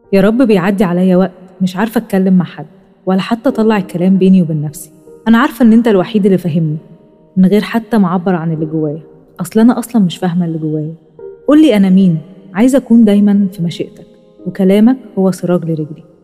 يا رب بيعدي عليا وقت مش عارفة أتكلم مع حد ولا حتى أطلع الكلام بيني وبين نفسي. أنا عارفة إن أنت الوحيد اللي فاهمني من غير حتى معبر عن اللي جوايا. أصل أنا أصلا مش فاهمة اللي جوايا. قولي أنا مين؟ عايزة أكون دايما في مشيئتك، وكلامك هو سراج لرجلي.